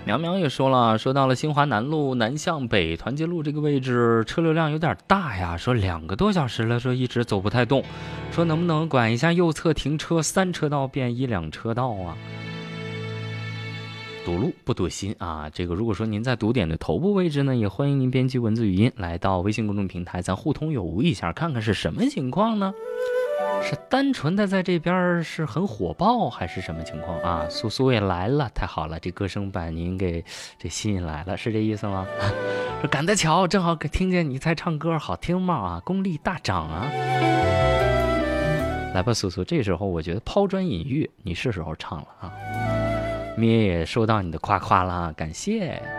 苗苗也说了，说到了新华南路南向北团结路这个位置，车流量有点大呀，说2个多小时了，说一直走不太动，说能不能管一下右侧停车3车道变1、2车道啊？堵路不堵心啊！这个如果说您在堵点的头部位置呢，也欢迎您编辑文字语音来到微信公众平台，咱互通有无一下，看看是什么情况呢？是单纯的在这边是很火爆，还是什么情况啊？苏苏也来了，太好了，这歌声把您给这吸引来了，是这意思吗？说赶得巧，正好听见你在唱歌，好听嘛啊，功力大涨啊！来吧，苏苏，这时候我觉得抛砖引玉，你是时候唱了啊。咩也收到你的夸夸了，感谢。